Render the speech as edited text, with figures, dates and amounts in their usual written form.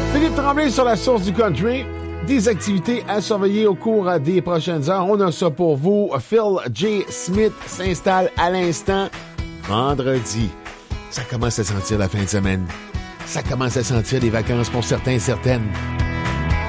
Philippe Tremblay sur la source du country. Des activités à surveiller au cours des prochaines heures. On a ça pour vous. Phil J. Smith s'installe à l'instant. Vendredi, ça commence à sentir la fin de semaine. Ça commence à sentir les vacances pour certains et certaines.